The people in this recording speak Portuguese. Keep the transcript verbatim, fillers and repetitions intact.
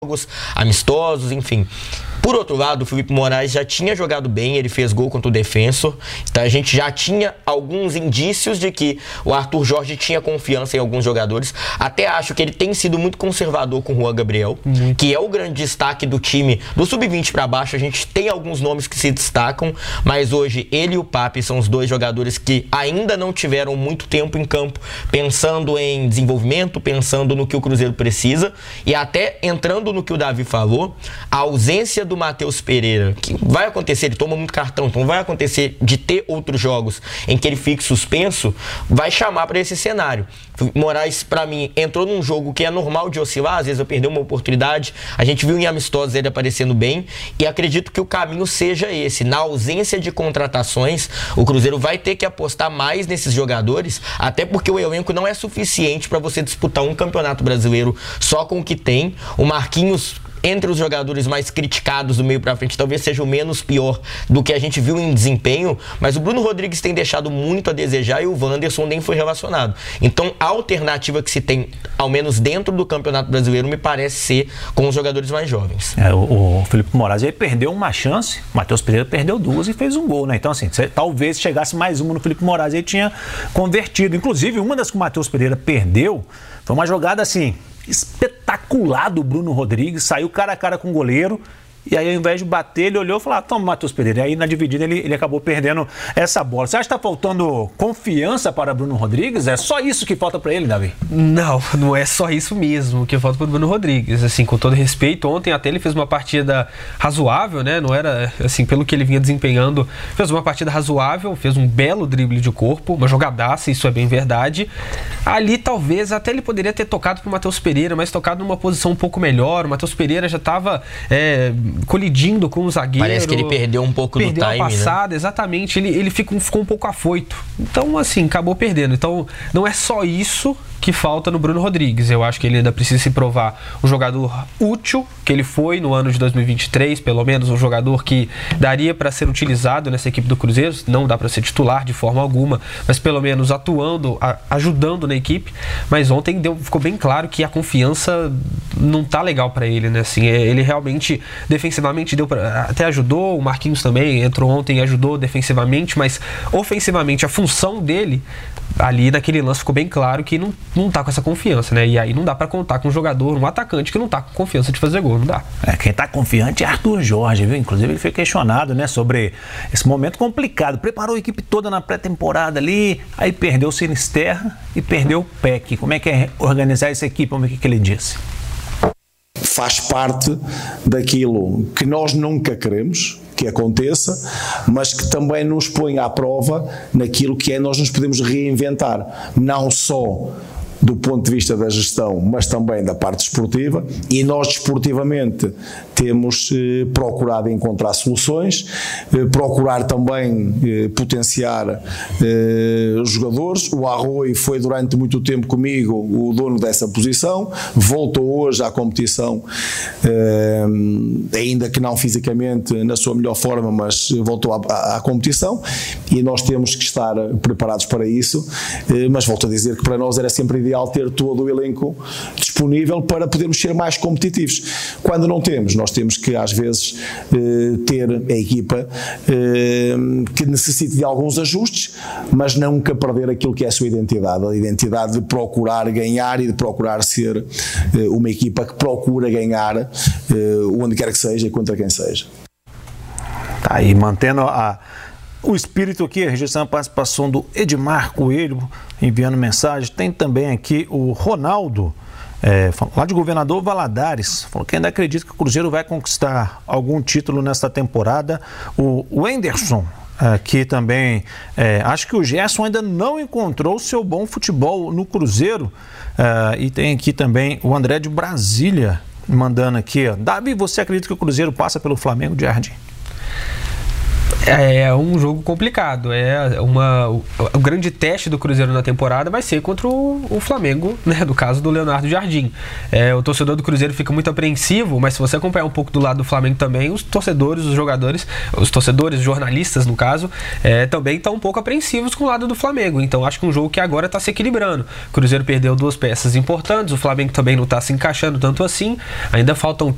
jogos amistosos, enfim. Por outro lado, o Felipe Moraes já tinha jogado bem, ele fez gol contra o Defensor, então a gente já tinha alguns indícios de que o Arthur Jorge tinha confiança em alguns jogadores. Até acho que ele tem sido muito conservador com o Juan Gabriel, uhum. que é o grande destaque do time. Do sub vinte para baixo, a gente tem alguns nomes que se destacam, mas hoje ele e o Papi são os dois jogadores que ainda não tiveram muito tempo em campo, pensando em desenvolvimento, pensando no que o Cruzeiro precisa, e até entrando no que o Davi falou, a ausência do Matheus Pereira, que vai acontecer, ele toma muito cartão, então vai acontecer de ter outros jogos em que ele fique suspenso, vai chamar para esse cenário. Moraes, para mim, entrou num jogo que é normal de oscilar, às vezes eu perdi uma oportunidade, a gente viu em amistosos ele aparecendo bem, e acredito que o caminho seja esse. Na ausência de contratações, o Cruzeiro vai ter que apostar mais nesses jogadores, até porque o elenco não é suficiente para você disputar um campeonato brasileiro só com o que tem. O Marquinhos, entre os jogadores mais criticados do meio pra frente, talvez seja o menos pior do que a gente viu em desempenho, mas o Bruno Rodrigues tem deixado muito a desejar e o Wanderson nem foi relacionado. Então a alternativa que se tem, ao menos dentro do Campeonato Brasileiro, me parece ser com os jogadores mais jovens. É, o, o Felipe Moraes, ele perdeu uma chance, o Matheus Pereira perdeu duas e fez um gol, né? Então assim, se, talvez chegasse mais uma no Felipe Moraes, ele tinha convertido. Inclusive, uma das que o Matheus Pereira perdeu foi uma jogada assim, espetacular do Bruno Rodrigues, saiu cara a cara com o goleiro, e aí ao invés de bater, ele olhou e falou, ah, toma, Matheus Pereira. E aí na dividida ele, ele acabou perdendo essa bola. Você acha que está faltando confiança para Bruno Rodrigues? É só isso que falta para ele, Davi? Não, não é só isso mesmo que falta para o Bruno Rodrigues. Assim, com todo respeito, ontem até ele fez uma partida razoável, né? Não era, assim, pelo que ele vinha desempenhando, fez uma partida razoável, fez um belo drible de corpo, uma jogadaça, isso é bem verdade. Ali talvez até ele poderia ter tocado para o Matheus Pereira, mas tocado numa posição um pouco melhor. O Matheus Pereira já estava é, colidindo com o zagueiro. Parece que ele perdeu um pouco do time, perdeu a passada, né? Exatamente. Ele, ele ficou, ficou um pouco afoito. Então, assim, acabou perdendo. Então, não é só isso que falta no Bruno Rodrigues. Eu acho que ele ainda precisa se provar um jogador útil, que ele foi no ano de dois mil e vinte e três, pelo menos um jogador que daria para ser utilizado nessa equipe do Cruzeiro. Não dá para ser titular de forma alguma, mas pelo menos atuando, a, ajudando na equipe. Mas ontem deu, ficou bem claro que a confiança não tá legal para ele, né? Assim, ele realmente defensivamente deu pra, até ajudou, o Marquinhos também entrou ontem e ajudou defensivamente, mas ofensivamente a função dele ali naquele lance ficou bem claro que não, não tá com essa confiança, né? E aí não dá pra contar com um jogador, um atacante que não tá com confiança de fazer gol, não dá. É, quem tá confiante é Arthur Jorge, viu? Inclusive ele foi questionado, né, sobre esse momento complicado. Preparou a equipe toda na pré-temporada ali, aí perdeu o Sinisterra e perdeu o P E C. Como é que é organizar essa equipe? Vamos ver o que ele disse. Faz parte daquilo que nós nunca queremos que aconteça, mas que também nos põe à prova naquilo que é nós nos podemos reinventar, não só do ponto de vista da gestão, mas também da parte desportiva, e nós desportivamente temos eh, procurado encontrar soluções, eh, procurar também eh, potenciar eh, jogadores. O Arroio foi durante muito tempo comigo o dono dessa posição, voltou hoje à competição, eh, ainda que não fisicamente na sua melhor forma, mas voltou à, à, à competição, e nós temos que estar preparados para isso, eh, mas volto a dizer que para nós era sempre ideal ter todo o elenco disponível para podermos ser mais competitivos. Quando não temos, nós temos que às vezes eh, ter a equipa eh, que necessite de alguns ajustes, mas nunca perder aquilo que é a sua identidade, a identidade de procurar ganhar e de procurar ser eh, uma equipa que procura ganhar eh, onde quer que seja e contra quem seja. Tá aí, mantendo a o espírito aqui, registrando a participação do Edmar Coelho, enviando mensagem. Tem também aqui o Ronaldo, é, lá de Governador Valadares, falou que ainda acredita que o Cruzeiro vai conquistar algum título nesta temporada. O Wenderson, aqui também, é, acho que o Gerson ainda não encontrou o seu bom futebol no Cruzeiro. É, e tem aqui também o André de Brasília, mandando aqui, ó, Davi, você acredita que o Cruzeiro passa pelo Flamengo de Jardim? É um jogo complicado, é uma, o, o grande teste do Cruzeiro na temporada vai ser contra o, o Flamengo, né, do caso do Leonardo Jardim. É, o torcedor do Cruzeiro fica muito apreensivo, mas se você acompanhar um pouco do lado do Flamengo também, os torcedores, os jogadores, os torcedores, jornalistas no caso, é, também estão um pouco apreensivos com o lado do Flamengo. Então acho que um jogo que agora está se equilibrando. O Cruzeiro perdeu duas peças importantes, o Flamengo também não está se encaixando tanto assim, ainda faltam